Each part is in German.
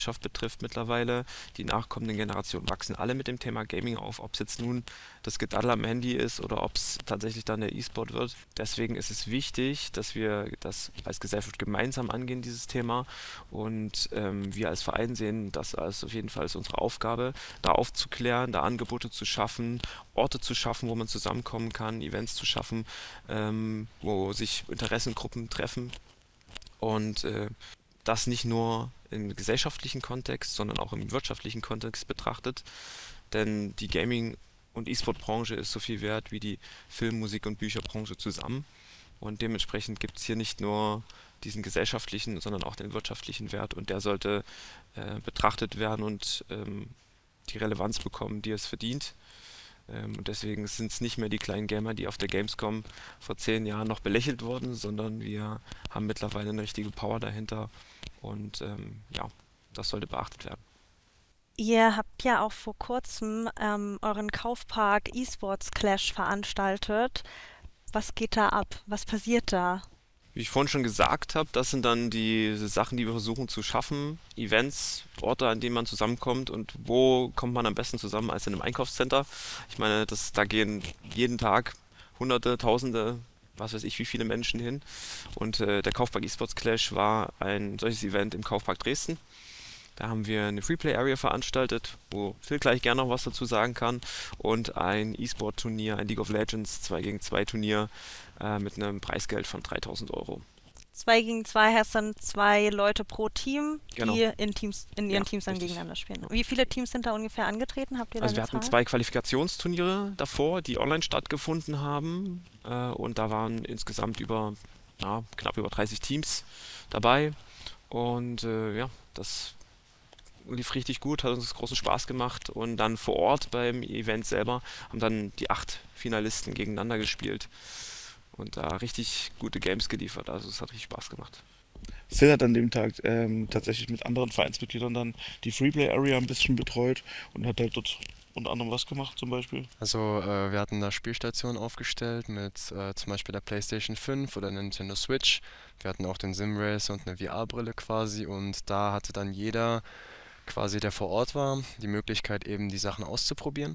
betrifft mittlerweile. Die nachkommenden Generationen wachsen alle mit dem Thema Gaming auf, ob es jetzt nun das Gedaddel am Handy ist oder ob es tatsächlich dann der E-Sport wird. Deswegen ist es wichtig, dass wir das als Gesellschaft gemeinsam angehen, dieses Thema. Und wir als Verein sehen das als auf jeden Fall als unsere Aufgabe, da aufzuklären, da Angebote zu schaffen, Orte zu schaffen, wo man zusammenkommen kann, Events zu schaffen, wo sich Interessengruppen treffen und das nicht nur im gesellschaftlichen Kontext, sondern auch im wirtschaftlichen Kontext betrachtet. Denn die Gaming- und E-Sport-Branche ist so viel wert wie die Film-, Musik- und Bücherbranche zusammen. Und dementsprechend gibt es hier nicht nur diesen gesellschaftlichen, sondern auch den wirtschaftlichen Wert. Und der sollte betrachtet werden und die Relevanz bekommen, die es verdient. Und deswegen sind es nicht mehr die kleinen Gamer, die auf der Gamescom vor 10 Jahren noch belächelt wurden, sondern wir haben mittlerweile eine richtige Power dahinter. Und ja, das sollte beachtet werden. Ihr habt ja auch vor kurzem euren Kaufpark eSports Clash veranstaltet. Was geht da ab? Was passiert da? Wie ich vorhin schon gesagt habe, das sind dann die Sachen, die wir versuchen zu schaffen. Events, Orte, an denen man zusammenkommt und wo kommt man am besten zusammen als in einem Einkaufscenter. Ich meine, da gehen jeden Tag Hunderte, Tausende, was weiß ich, wie viele Menschen hin. Und der Kaufpark eSports Clash war ein solches Event im Kaufpark Dresden. Da haben wir eine Freeplay-Area veranstaltet, wo Phil gleich gerne noch was dazu sagen kann. Und ein E-Sport-Turnier, ein League of Legends 2 gegen 2 Turnier mit einem Preisgeld von 3.000 Euro. 2 gegen 2 heißt dann 2 Leute pro Team, Genau, die in ja, ihren Teams dann richtig. gegeneinander spielen. Ja. Wie viele Teams sind da ungefähr angetreten? Habt ihr da Also eine wir hatten Zahl? 2 Qualifikationsturniere davor, die online stattgefunden haben. Und da waren insgesamt knapp über 30 Teams dabei. Und ja, das lief richtig gut, hat uns großen Spaß gemacht. Und dann vor Ort beim Event selber haben dann die 8 Finalisten gegeneinander gespielt und da richtig gute Games geliefert. Also es hat richtig Spaß gemacht. Phil hat an dem Tag tatsächlich mit anderen Vereinsmitgliedern dann die Freeplay Area ein bisschen betreut und hat halt dort unter anderem was gemacht zum Beispiel. Also wir hatten da Spielstationen aufgestellt mit zum Beispiel der PlayStation 5 oder der Nintendo Switch. Wir hatten auch den SimRacer und eine VR-Brille quasi und da hatte dann jeder quasi, der vor Ort war, die Möglichkeit eben die Sachen auszuprobieren.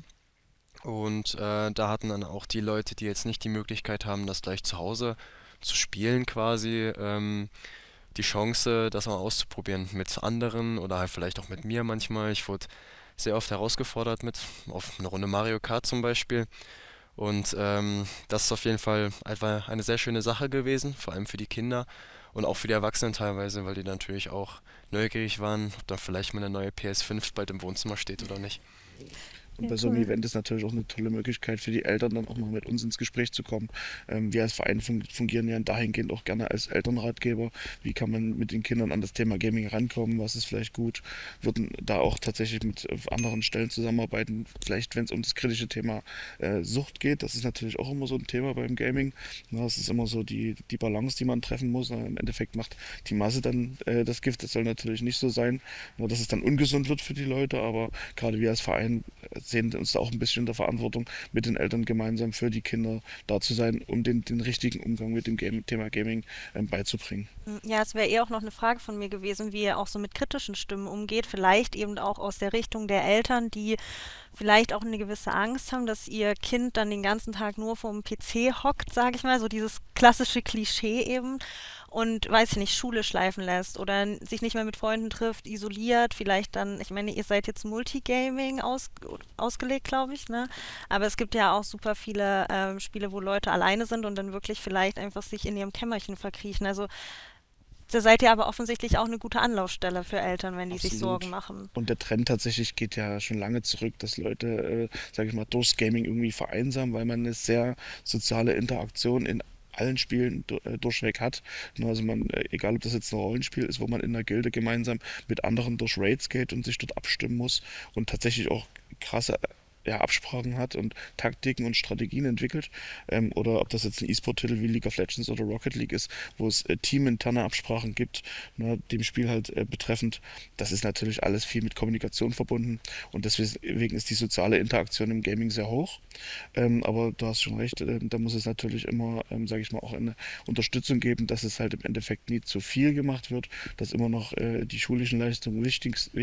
Und da hatten dann auch die Leute, die jetzt nicht die Möglichkeit haben, das gleich zu Hause zu spielen quasi, die Chance, das mal auszuprobieren mit anderen oder halt vielleicht auch mit mir manchmal. Ich wurde sehr oft herausgefordert mit, auf eine Runde Mario Kart zum Beispiel. Und das ist auf jeden Fall einfach eine sehr schöne Sache gewesen, vor allem für die Kinder und auch für die Erwachsenen teilweise, weil die natürlich auch neugierig waren, ob da vielleicht mal eine neue PS5 bald im Wohnzimmer steht oder nicht. Und Ja, bei so einem cool. Event ist natürlich auch eine tolle Möglichkeit für die Eltern, dann auch mal mit uns ins Gespräch zu kommen. Wir als Verein fungieren ja dahingehend auch gerne als Elternratgeber. Wie kann man mit den Kindern an das Thema Gaming rankommen? Was ist vielleicht gut? Würden da auch tatsächlich mit anderen Stellen zusammenarbeiten? Vielleicht, wenn es um das kritische Thema Sucht geht. Das ist natürlich auch immer so ein Thema beim Gaming. Ja, es ist immer so die Balance, die man treffen muss. Im Endeffekt macht die Masse dann das Gift. Das soll natürlich nicht so sein, dass es dann ungesund wird für die Leute. Aber gerade wir als Verein sehen uns da auch ein bisschen in der Verantwortung, mit den Eltern gemeinsam für die Kinder da zu sein, um den richtigen Umgang mit dem Thema Gaming beizubringen. Ja, es wäre eher auch noch eine Frage von mir gewesen, wie ihr auch so mit kritischen Stimmen umgeht. Vielleicht eben auch aus der Richtung der Eltern, die vielleicht auch eine gewisse Angst haben, dass ihr Kind dann den ganzen Tag nur vorm PC hockt, sage ich mal, so dieses klassische Klischee eben und weiß ich nicht, Schule schleifen lässt oder sich nicht mehr mit Freunden trifft, isoliert, vielleicht dann, ich meine, ihr seid jetzt Multigaming ausgelegt, glaube ich, ne? Aber es gibt ja auch super viele Spiele, wo Leute alleine sind und dann wirklich vielleicht einfach sich in ihrem Kämmerchen verkriechen. Also da seid ihr aber offensichtlich auch eine gute Anlaufstelle für Eltern, wenn die sich Sorgen Absolut. machen. Und der Trend tatsächlich geht ja schon lange zurück, dass Leute, sage ich mal, durchs Gaming irgendwie vereinsamen, weil man eine sehr soziale Interaktion in allen Spielen durchweg hat. Also man, egal ob das jetzt ein Rollenspiel ist, wo man in einer Gilde gemeinsam mit anderen durch Raids geht und sich dort abstimmen muss und tatsächlich auch krasse ja, Absprachen hat und Taktiken und Strategien entwickelt. Oder ob das jetzt ein E-Sport-Titel wie League of Legends oder Rocket League ist, wo es teaminterne Absprachen gibt, ne, dem Spiel halt betreffend. Das ist natürlich alles viel mit Kommunikation verbunden und deswegen ist die soziale Interaktion im Gaming sehr hoch. Aber du hast schon recht, da muss es natürlich immer, sage ich mal, auch eine Unterstützung geben, dass es halt im Endeffekt nie zu viel gemacht wird, dass immer noch die schulischen Leistungen wichtig